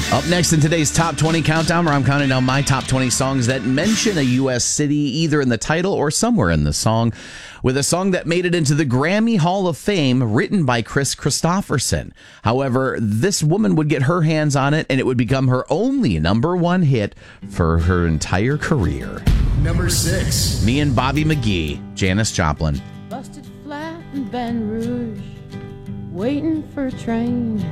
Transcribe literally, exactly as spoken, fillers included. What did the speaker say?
Up next in today's Top twenty Countdown, where I'm counting down my top twenty songs that mention a U S city either in the title or somewhere in the song, with a song that made it into the Grammy Hall of Fame written by Chris Christopherson. However, this woman would get her hands on it, and it would become her only number one hit for her entire career. Number six. Me and Bobby McGee, Janis Joplin. Busted flat in Baton Rouge, waiting for a train.